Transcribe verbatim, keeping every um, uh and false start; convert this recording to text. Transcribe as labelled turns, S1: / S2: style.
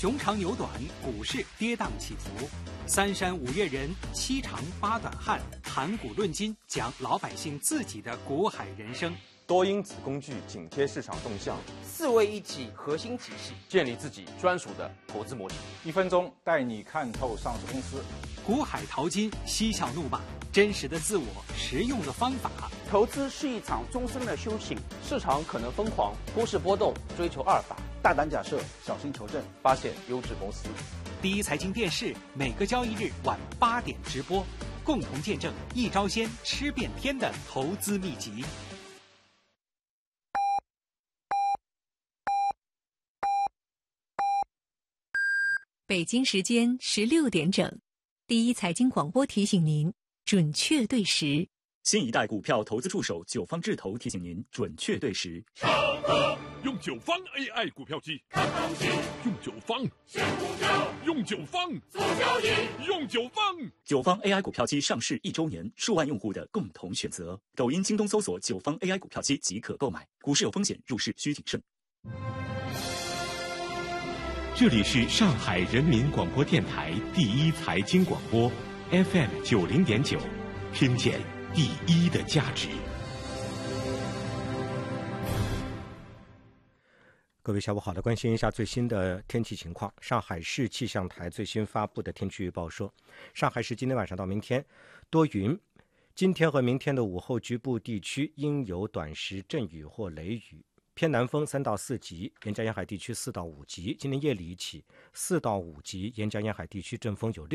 S1: 熊长牛短，股市跌宕起伏。三山五岳人，七长八短汉，谈古论今，讲老百姓自己的股海人生。
S2: 多因子工具紧贴市场动向，
S3: 四位一体核心体系，
S4: 建立自己专属的投资模型。
S5: 一分钟带你看透上市公司，
S1: 股海淘金，嬉笑怒骂，真实的自我，实用的方法。
S3: 投资是一场终身的修行，
S4: 市场可能疯狂，股市波动，追求阿尔法，
S5: 大胆假设，小心求证，
S4: 发现优质公司。
S1: 第一财经电视每个交易日晚八点直播，共同见证一招鲜吃遍天的投资秘籍。
S6: 北京时间十六点整，第一财经广播提醒您准确对时。
S7: 新一代股票投资助手九方智投提醒您准确对时。
S8: 上课用九方 A I 股票机，看东西用九方选股票，用九方做交易，用九方。
S7: 九方 A I 股票机上市一周年，数万用户的共同选择。抖音、京东搜索九方 A I 股票机即可购买。股市有风险，入市需谨慎。
S9: 这里是上海人民广播电台第一财经广播 F M 九零点九，听见第一的价值。
S10: 各位下午好，的关心一下最新的天气情况。上海市气象台最新发布的天气预报说，上海市今天晚上到明天多云，今天和明天的午后局部地区应有短时阵雨或雷雨，偏南风三到四级，沿江沿海地区四到五级。今天夜里起四到五级，沿江沿海地区阵风有六。